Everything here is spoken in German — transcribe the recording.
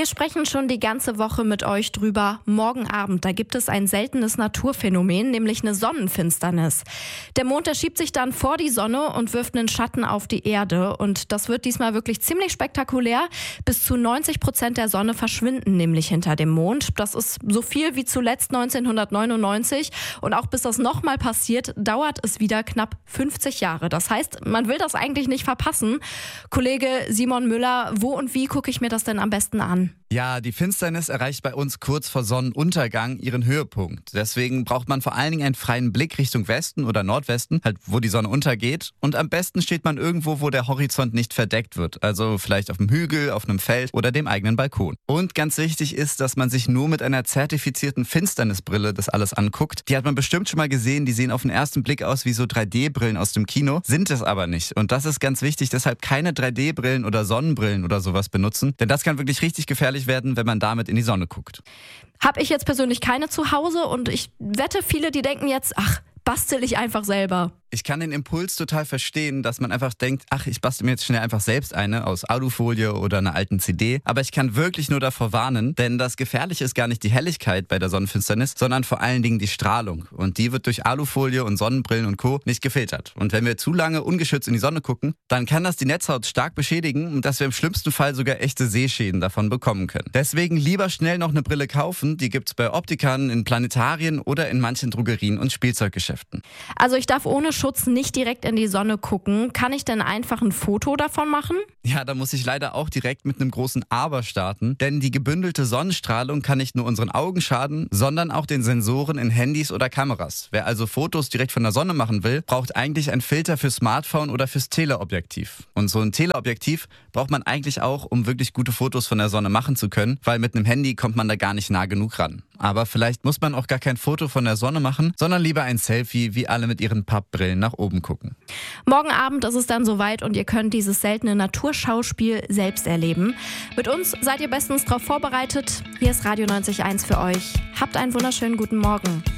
Wir sprechen schon die ganze Woche mit euch drüber. Morgen Abend, da gibt es ein seltenes Naturphänomen, nämlich eine Sonnenfinsternis. Der Mond, der schiebt sich dann vor die Sonne und wirft einen Schatten auf die Erde. Und das wird diesmal wirklich ziemlich spektakulär. Bis zu 90% der Sonne verschwinden nämlich hinter dem Mond. Das ist so viel wie zuletzt 1999. Und auch bis das nochmal passiert, dauert es wieder knapp 50 Jahre. Das heißt, man will das eigentlich nicht verpassen. Kollege Simon Müller, wo und wie gucke ich mir das denn am besten an? Ja, die Finsternis erreicht bei uns kurz vor Sonnenuntergang ihren Höhepunkt. Deswegen braucht man vor allen Dingen einen freien Blick Richtung Westen oder Nordwesten, halt wo die Sonne untergeht. Und am besten steht man irgendwo, wo der Horizont nicht verdeckt wird. Also vielleicht auf einem Hügel, auf einem Feld oder dem eigenen Balkon. Und ganz wichtig ist, dass man sich nur mit einer zertifizierten Finsternisbrille das alles anguckt. Die hat man bestimmt schon mal gesehen, die sehen auf den ersten Blick aus wie so 3D-Brillen aus dem Kino, sind es aber nicht. Und das ist ganz wichtig, deshalb keine 3D-Brillen oder Sonnenbrillen oder sowas benutzen. Denn das kann wirklich richtig gefährlich werden, wenn man damit in die Sonne guckt. Habe ich jetzt persönlich keine zu Hause und ich wette, viele, die denken jetzt, ach, bastel ich einfach selber. Ich kann den Impuls total verstehen, dass man einfach denkt, ach, ich bastel mir jetzt schnell einfach selbst eine aus Alufolie oder einer alten CD. Aber ich kann wirklich nur davor warnen, denn das Gefährliche ist gar nicht die Helligkeit bei der Sonnenfinsternis, sondern vor allen Dingen die Strahlung. Und die wird durch Alufolie und Sonnenbrillen und Co. nicht gefiltert. Und wenn wir zu lange ungeschützt in die Sonne gucken, dann kann das die Netzhaut stark beschädigen und dass wir im schlimmsten Fall sogar echte Sehschäden davon bekommen können. Deswegen lieber schnell noch eine Brille kaufen. Die gibt's bei Optikern, in Planetarien oder in manchen Drogerien und Spielzeuggeschäften. Also ich darf ohne Schutz nicht direkt in die Sonne gucken. Kann ich denn einfach ein Foto davon machen? Ja, da muss ich leider auch direkt mit einem großen Aber starten, denn die gebündelte Sonnenstrahlung kann nicht nur unseren Augen schaden, sondern auch den Sensoren in Handys oder Kameras. Wer also Fotos direkt von der Sonne machen will, braucht eigentlich einen Filter fürs Smartphone oder fürs Teleobjektiv. Und so ein Teleobjektiv braucht man eigentlich auch, um wirklich gute Fotos von der Sonne machen zu können, weil mit einem Handy kommt man da gar nicht nah genug ran. Aber vielleicht muss man auch gar kein Foto von der Sonne machen, sondern lieber ein Selfie, wie alle mit ihren Pappbrillen nach oben gucken. Morgen Abend ist es dann soweit und ihr könnt dieses seltene Naturschauspiel selbst erleben. Mit uns seid ihr bestens darauf vorbereitet. Hier ist Radio 90.1 für euch. Habt einen wunderschönen guten Morgen.